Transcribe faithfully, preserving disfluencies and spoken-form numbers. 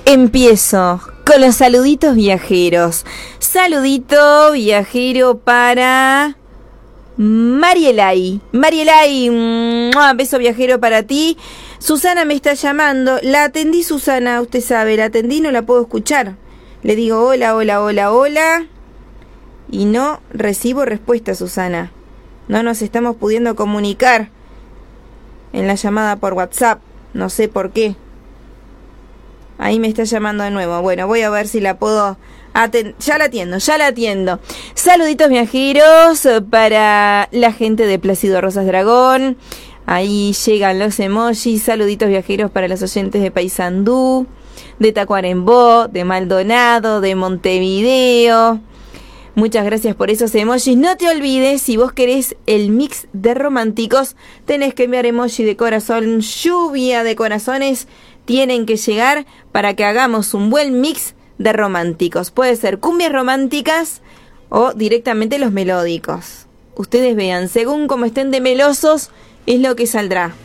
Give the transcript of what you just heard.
Empiezo con los saluditos viajeros. Saludito viajero para Marielay. Marielay, un beso viajero para ti. Susana me está llamando. La atendí, Susana, usted sabe, la atendí, no la puedo escuchar. Le digo hola, hola, hola, hola. Y no recibo respuesta, Susana. No nos estamos pudiendo comunicar en la llamada por WhatsApp. No sé por qué. Ahí me está llamando de nuevo. Bueno, voy a ver si la puedo atender. Ya la atiendo, ya la atiendo. Saluditos viajeros para la gente de Plácido Rosas Dragón. Ahí llegan los emojis. Saluditos viajeros para los oyentes de Paysandú, de Tacuarembó, de Maldonado, de Montevideo. Muchas gracias por esos emojis. No te olvides, si vos querés el mix de románticos, tenés que enviar emoji de corazón. Lluvia de corazones tienen que llegar para que hagamos un buen mix de románticos. Puede ser cumbias románticas o directamente los melódicos. Ustedes vean, según como estén de melosos, es lo que saldrá.